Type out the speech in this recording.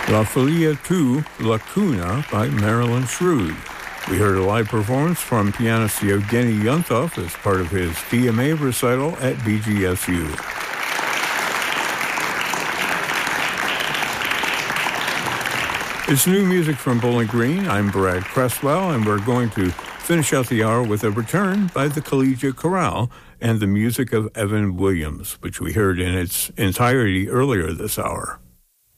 La Folia tu Lacuna by Marilyn Shrewd. We heard a live performance from pianist Yevgeny Yuntov as part of his DMA recital at BGSU. It's new music from Bowling Green. I'm Brad Cresswell, and we're going to finish out the hour with a return by the Collegiate Chorale and the music of Evan Williams, which we heard in its entirety earlier this hour.